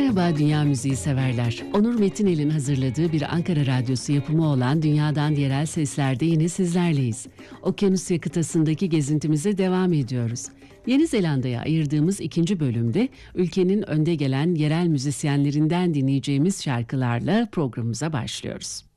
Merhaba dünya müziği severler. Onur Metinel'in hazırladığı bir Ankara Radyosu yapımı olan Dünyadan Yerel Sesler'de yine sizlerleyiz. Okyanusya kıtasındaki gezintimize devam ediyoruz. Yeni Zelanda'ya ayırdığımız ikinci bölümde ülkenin önde gelen yerel müzisyenlerinden dinleyeceğimiz şarkılarla programımıza başlıyoruz.